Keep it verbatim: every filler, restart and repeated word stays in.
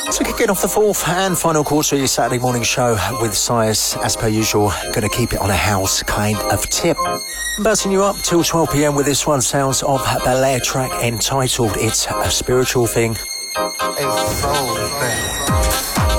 So kicking off the fourth and final quarter of your Saturday morning show with Sias, as per usual, going to keep it on a house kind of tip. Bouncing you up till twelve p.m. with this one, sounds of Belair track entitled It's a Spiritual Thing. A soul thing.